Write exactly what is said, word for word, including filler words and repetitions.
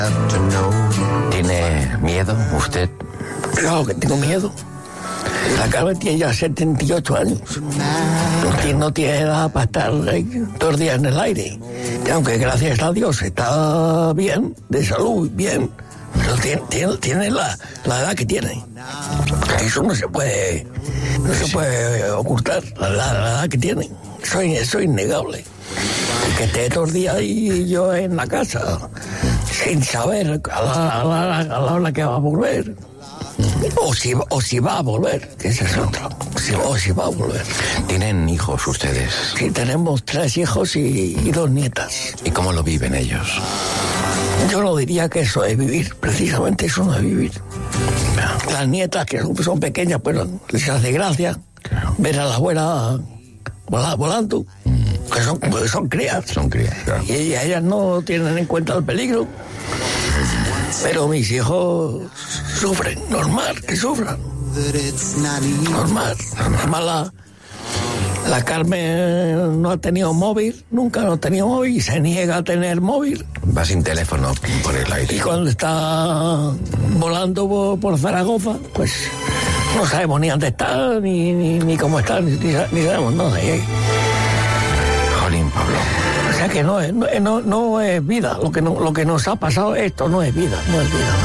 ¿Tiene miedo usted? Claro que tengo miedo. La Carmen tiene ya setenta y ocho años. No tiene, no tiene edad para estar ahí todos los días en el aire. Y aunque gracias a Dios está bien, de salud, bien, pero tiene, tiene, tiene la, la edad que tiene. Eso no se puede, no se puede ocultar, la, la, la edad que tiene. Eso, eso es innegable. Y que esté todos los días y yo en la casa, sin saber a la, a la, a la hora que va a volver. O si, o si va a volver, que ese es otro. Si, o si va a volver. ¿Tienen hijos ustedes? Sí, tenemos tres hijos y, y dos nietas. ¿Y cómo lo viven ellos? Yo no diría que eso es vivir, precisamente eso no es vivir. Las nietas, que son, son pequeñas, pues les hace gracia ver a la abuela volando, que son, pues son crías. Son crías, claro. Y ellas no tienen en cuenta el peligro. Pero mis hijos sufren, normal que sufran. Normal, normal. La, la Carmen no ha tenido móvil, nunca no ha tenido móvil y se niega a tener móvil. Va sin teléfono por el aire. Y cuando está volando por, por Zaragoza, pues no sabemos ni dónde está, ni, ni, ni cómo está, ni, ni, ni sabemos nada. Jolín, Pablo. O sea que no es, no, no, no es vida, lo que, no, lo que nos ha pasado, esto no es vida, no es vida.